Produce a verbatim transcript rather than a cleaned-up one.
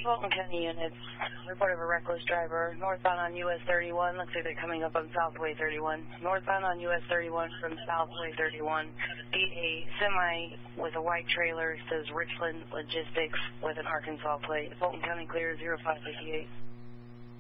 Fulton County units. Report of a reckless driver. Northbound on U S thirty-one. Looks like they're coming up on Southway thirty-one. Northbound on U S thirty-one from Southway thirty-one. Beat a semi with a white trailer. Says Richland Logistics with an Arkansas plate. Fulton County clear zero five fifty-eight.